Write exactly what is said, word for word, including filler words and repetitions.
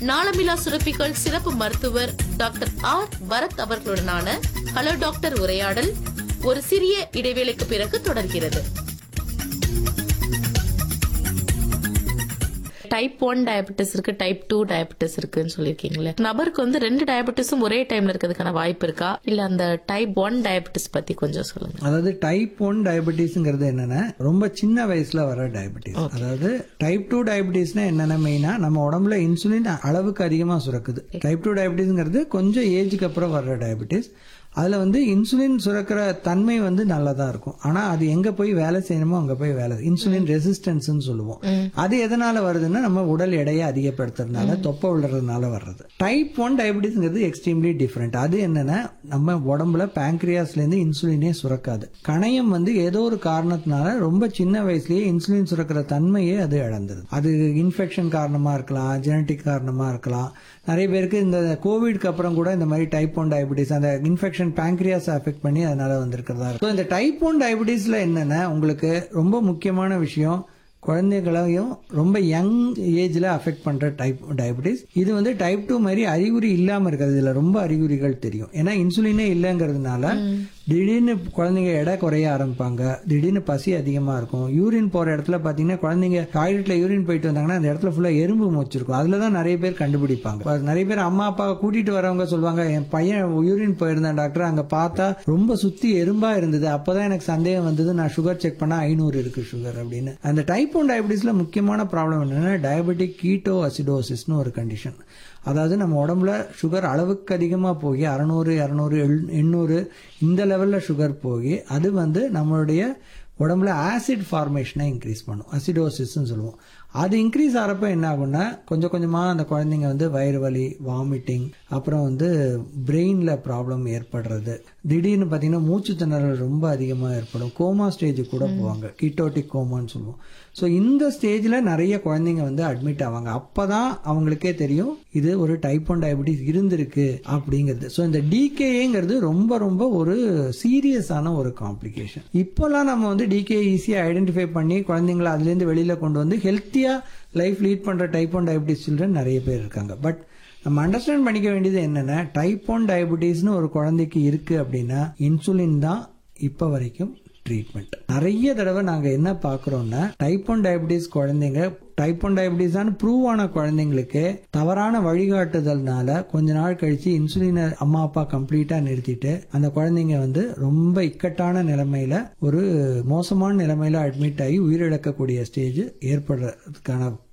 நாளமில்லா சுரப்பிகள் சிறப்பு மருத்துவர் doctor R Bharat அவர்களுடனான hello doctor உரையாடல் ஒரு சிறிய இடைவேளைக்கு பிறகு தொடர்கிறது. டைப் ஒன் டயபெட்டிஸ் இருக்கு, டைப் டூ டயபெட்டிஸ் இருக்குன்னு சொல்லிருக்கீங்களே, நபருக்கு வந்து ரெண்டு டயபெட்டிஸும் ஒரே டைம்ல இருக்கிறதுக்கான வாய்ப்பு இருக்கா, இல்ல அந்த டைப் ஒன் டயபெட்டிஸ் பத்தி கொஞ்சம் சொல்லுங்க. அதாவது டைப் ஒன் டயபெட்டிஸ்ங்கிறது என்னன்னா ரொம்ப சின்ன வயசுல வர டயபெட்டிஸ். அதாவது டைப் டூ டயபெட்டிஸ்னா என்னன்னா மெயினா நம்ம உடம்புல இன்சுலின் அளவுக்கு அதிகமா சுரக்குது. டைப் டூ டயபெட்டிஸ்ங்கிறது கொஞ்சம் ஏஜுக்கு அப்புறம் வர்ற டயபெட்டிஸ். அதுல வந்து இன்சுலின் சுரக்கிற தன்மை வந்து நல்லதா இருக்கும், ஆனா அது எங்க போய் வேலை செய்யணுமோ அங்க போய் வேலை, இன்சுலின் ரெசிஸ்டன்ஸ் சொல்லுவோம். அது எதனால வருதுன்னா நம்ம உடல் எடையை அதிகப்படுத்துறதுனால, தொப்பை விழுறதுனால வர்றது. Type one டயபெட்டிஸ்ங்கிறது extremely different. அது என்னன்னா நம்ம உடம்புல பேங்க்ரியாஸ்ல இருந்து இன்சுலினே சுரக்காது. கணையம் வந்து ஏதோ ஒரு காரணத்தினால ரொம்ப சின்ன வயசுலயே இன்சுலின் சுரக்கிற தன்மையே அது இழந்துருது. அது இன்ஃபெக்ஷன் காரணமா இருக்கலாம், ஜெனட்டிக் காரணமா இருக்கலாம். நிறைய பேருக்கு இந்த கோவிட்க்கு அப்புறம் கூட இந்த மாதிரி டைப் ஒன் டயபெட்டிஸ் அந்த இன்ஃபெக்ஷன் பேங்க்ரியாஸ் அஃபெக்ட் பண்ணி அதனால வந்திருக்கிறதா இருக்கும். இந்த டைப் ஒன் டயபெட்டிஸ்ல என்னன்னா உங்களுக்கு ரொம்ப முக்கியமான விஷயம், குழந்தைகளையும் ரொம்ப யங் ஏஜ்ல அஃபெக்ட் பண்ற டைப் டயபெட்டிஸ். இது வந்து டைப் டூ மாதிரி அறிகுறி இல்லாம இருக்கிறது, இதுல ரொம்ப அறிகுறிகள் தெரியும். ஏன்னா இன்சுலினே இல்லைங்கிறதுனால திடீர்னு குழந்தைங்க எடை குறைய ஆரம்பிப்பாங்க, திடீர்னு பசி அதிகமா இருக்கும். யூரின் போற இடத்துல பாத்தீங்கன்னா குழந்தைங்க டாய்லெட்ல யூரின் போயிட்டு வந்தாங்கன்னா அந்த இடத்துல ஃபுல்லா எறும்பு மொச்சிருக்கும். அதுலதான் நிறைய பேர் கண்டுபிடிப்பாங்க. நிறைய பேர் அம்மா அப்பா கூட்டிட்டு வரவங்க சொல்லுவாங்க, என் பையன் யூரின் போயிருந்தேன் டாக்டர், அங்க பார்த்தா ரொம்ப சுத்தி எறும்பா இருந்தது, அப்பதான் எனக்கு சந்தேகம் வந்தது, நான் சுகர் செக் பண்ணா ஐநூறு இருக்கு சுகர் அப்படின்னு. அந்த டைப் ஒன் டயபெட்டிஸ்ல முக்கியமான ப்ராப்ளம் என்னன்னா டயபெட்டிக் கீட்டோ அசிடோசிஸ்னு ஒரு கண்டிஷன். அதாவது நம்ம உடம்புல சுகர் அளவுக்கு அதிகமா போய் அறுநூறு இருநூறு எண்ணூறு இந்த லெவல்ல சுகர் போய் அது வந்து நம்மளுடைய உடம்புல ஆசிட் ஃபார்மேஷனை இன்க்ரீஸ் பண்ணும், அசிடோசிஸ் சொல்லுவோம். அது இன்க்ரீஸ் ஆகிறப்ப என்ன ஆகும்னா கொஞ்சம் கொஞ்சமா அந்த குழந்தைங்க வந்து வயிறு வலி, வாமிட்டிங், அப்புறம் வந்து பிரெயின்ல ப்ராப்ளம் ஏற்படுறது, திடீர்னு பாத்தீங்கன்னா மூச்சு திணறல் ரொம்ப அதிகமா ஏற்படும், கோமா ஸ்டேஜ் கூட போவாங்க, கீட்டோட்டிக் கோமான்னு சொல்லுவோம். ஸோ இந்த ஸ்டேஜ்ல நிறைய குழந்தைங்க வந்து அட்மிட் ஆவாங்க. அப்பதான் அவங்களுக்கே தெரியும் இது ஒரு டைப் ஒன் டயபெட்டிஸ் இருந்திருக்கு அப்படிங்கிறது. ஸோ இந்த டிகேங்கிறது ரொம்ப ரொம்ப ஒரு சீரியஸான ஒரு காம்ப்ளிகேஷன். இப்போலாம் நம்ம வந்து டிகே ஈஸியா ஐடென்டிஃபை பண்ணி குழந்தைங்களை அதுல இருந்து வெளியில கொண்டு வந்து ஹெல்த்தியா லைஃப் லீட் பண்ற டைப் ஒன் டயபெட்டிஸ் சில்ட்ரன் நிறைய பேர் இருக்காங்க. பட் நம்ம அண்டர்ஸ்டாண்ட் பண்ணிக்க வேண்டியது என்னன்னா டைப் ஒன் டயபெட்டிஸ்னு ஒரு குழந்தைக்கு இருக்கு அப்படின்னா இன்சுலின் தான் இப்ப வரைக்கும் ட்ரீட்மெண்ட். நிறைய தடவை நாங்க என்ன பாக்குறோம்னா டைப் ஒன் டயபெட்டிஸ் குழந்தைங்க டைப் ஒன் டயபெட்டிஸ் தான் ப்ரூவ் ஆன குழந்தைங்களுக்கு தவறான வழிகாட்டுதல்னால கொஞ்ச நாள் கழிச்சு இன்சுலினை அம்மா அப்பா கம்ப்ளீட்டா நிறுத்திட்டு அந்த குழந்தைங்க வந்து ரொம்ப இக்கட்டான நிலைமையில ஒரு மோசமான நிலைமையில அட்மிட் ஆகி உயிரிழக்கக்கூடிய ஸ்டேஜ் ஏற்படுறதுக்கான